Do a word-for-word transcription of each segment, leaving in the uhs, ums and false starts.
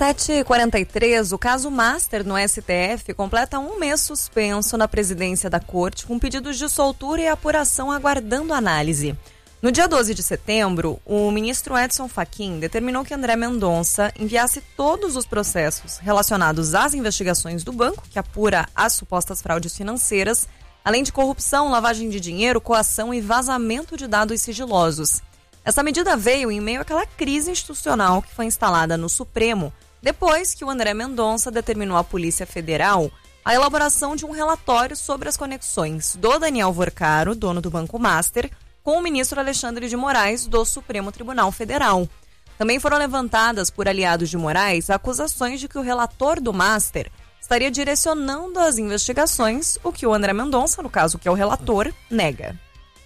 sete e quarenta e três, o caso Master no S T F completa um mês suspenso na presidência da corte, com pedidos de soltura e apuração aguardando análise. No dia doze de setembro, o ministro Edson Fachin determinou que André Mendonça enviasse todos os processos relacionados às investigações do banco, que apura as supostas fraudes financeiras, além de corrupção, lavagem de dinheiro, coação e vazamento de dados sigilosos. Essa medida veio em meio àquela crise institucional que foi instalada no Supremo, depois que o André Mendonça determinou à Polícia Federal a elaboração de um relatório sobre as conexões do Daniel Vorcaro, dono do Banco Master, com o ministro Alexandre de Moraes, do Supremo Tribunal Federal. Também foram levantadas por aliados de Moraes acusações de que o relator do Master estaria direcionando as investigações, o que o André Mendonça, no caso que é o relator, nega.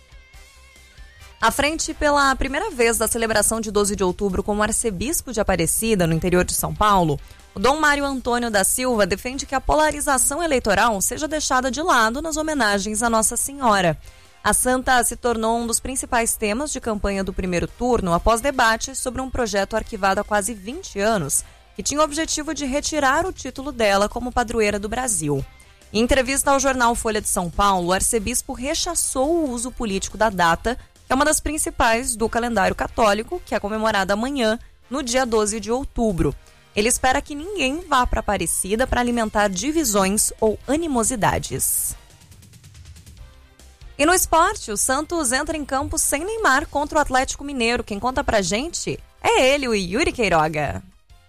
À frente pela primeira vez da celebração de doze de outubro como arcebispo de Aparecida, no interior de São Paulo, o Dom Mário Antônio da Silva defende que a polarização eleitoral seja deixada de lado nas homenagens à Nossa Senhora. A santa se tornou um dos principais temas de campanha do primeiro turno após debates sobre um projeto arquivado há quase vinte anos, que tinha o objetivo de retirar o título dela como padroeira do Brasil. Em entrevista ao jornal Folha de São Paulo, o arcebispo rechaçou o uso político da data, que é uma das principais do calendário católico, que é comemorada amanhã, no dia doze de outubro. Ele espera que ninguém vá para Aparecida para alimentar divisões ou animosidades. E no esporte, o Santos entra em campo sem Neymar contra o Atlético Mineiro. Quem conta pra gente é ele, o Yuri Queiroga.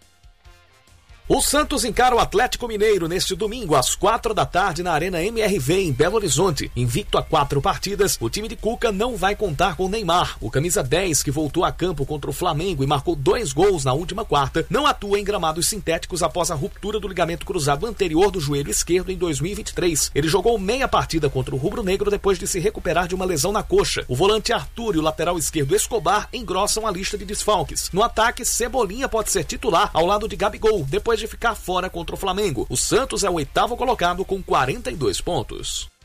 O Santos encara o Atlético Mineiro neste domingo às quatro da tarde na Arena M R V em Belo Horizonte. Invicto a quatro partidas, o time de Cuca não vai contar com Neymar. O camisa dez, que voltou a campo contra o Flamengo e marcou dois gols na última quarta, não atua em gramados sintéticos após a ruptura do ligamento cruzado anterior do joelho esquerdo em dois mil e vinte e três. Ele jogou meia partida contra o Rubro Negro depois de se recuperar de uma lesão na coxa. O volante Arthur e o lateral esquerdo Escobar engrossam a lista de desfalques. No ataque, Cebolinha pode ser titular ao lado de Gabigol, depois de ficar fora contra o Flamengo. O Santos é o oitavo colocado com quarenta e dois pontos.